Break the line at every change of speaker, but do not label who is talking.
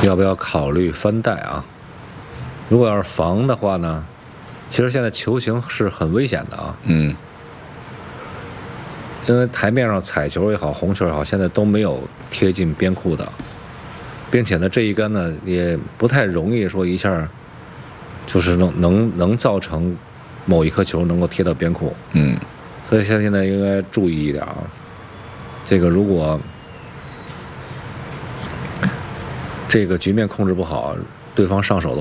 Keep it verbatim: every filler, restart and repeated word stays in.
要不要考虑翻带啊？如果要是防的话呢，其实现在球形是很危险的啊。
嗯，
因为台面上彩球也好，红球也好，现在都没有贴近边库的，并且呢，这一杆呢也不太容易说一下就是能能能造成某一颗球能够贴到边库。
嗯，
所以现在应该注意一点啊。这个如果这个局面控制不好，对方上手的话。